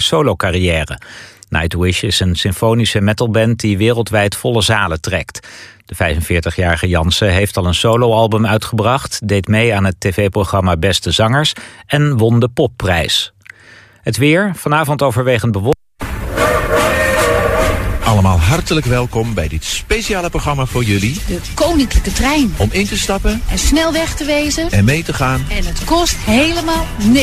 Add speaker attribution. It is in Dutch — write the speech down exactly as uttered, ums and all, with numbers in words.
Speaker 1: solocarrière. Nightwish is een symfonische metalband die wereldwijd volle zalen trekt. De vijfenveertigjarige Jansen heeft al een soloalbum uitgebracht, deed mee aan het tv-programma Beste Zangers en won de Popprijs. Het weer, vanavond overwegend bewolkt.
Speaker 2: Allemaal hartelijk welkom bij dit speciale programma voor jullie.
Speaker 3: De Koninklijke Trein.
Speaker 2: Om in te stappen
Speaker 3: En snel weg te wezen.
Speaker 2: en mee te gaan.
Speaker 3: En het kost helemaal niks.